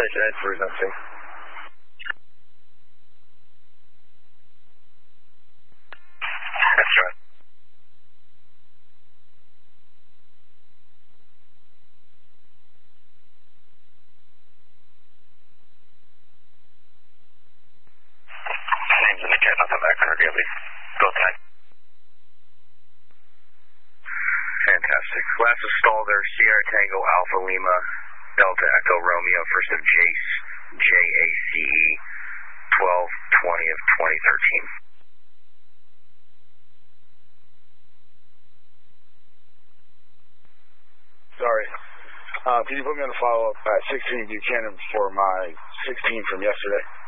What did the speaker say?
Station 8 for nothing. That's right. Names in the chat, nothing back on her, please. Go tonight. Fantastic. Last is stall there, Sierra Tango Alpha Lima Delta Echo Romeo, first of Jace, JACE, 12/20 of 2013. Sorry. Can you put me on the follow-up at 16 Buchanan for my 16 from yesterday?